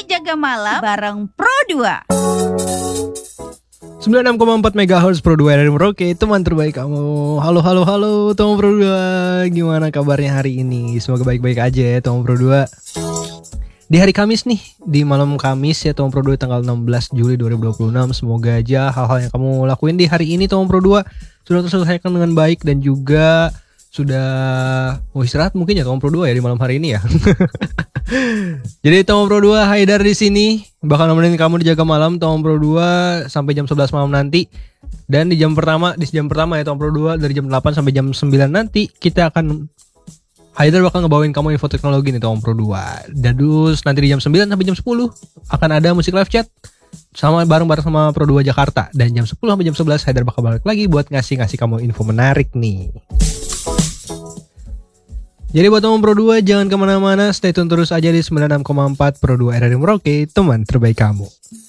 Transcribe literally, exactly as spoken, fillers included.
Jaga Malam bareng Pro dua. sembilan puluh enam koma empat megahertz Pro dua R R I Merauke, teman terbaik kamu. Halo halo halo teman Pro dua, gimana kabarnya hari ini? Semoga baik-baik aja ya teman Pro dua. Di hari Kamis nih, di malam Kamis ya teman Pro dua, tanggal enam belas Juli dua ribu dua puluh enam. Semoga aja hal-hal yang kamu lakuin di hari ini teman Pro dua sudah terselesaikan dengan baik dan juga sudah mau istirahat mungkin ya teman Pro dua ya di malam hari ini ya. Jadi teman Pro dua, Haidar di sini bakal nemenin kamu di Jaga Malam teman Pro dua sampai jam sebelas malam nanti. Dan di jam pertama, di jam pertama ya teman Pro dua, dari jam delapan sampai jam sembilan nanti kita akan Haidar bakal ngebawain kamu info teknologi nih teman Pro dua. Dan terus nanti di jam sembilan sampai jam sepuluh akan ada musik live chat sama bareng-bareng sama Pro dua Jakarta. Dan jam sepuluh sampai jam sebelas Haidar bakal balik lagi buat ngasih-ngasih kamu info menarik nih. Jadi buat teman Pro dua jangan kemana-mana, stay tune terus aja di sembilan puluh enam koma empat Pro dua R R I Merauke, teman terbaik kamu.